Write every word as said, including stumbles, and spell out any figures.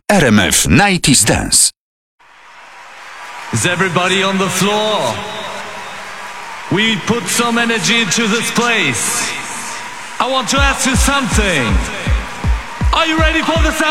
R M F nineties Dance. Is everybody on the floor? We put some energy into this place. I want to ask you something. Are you ready for the sound?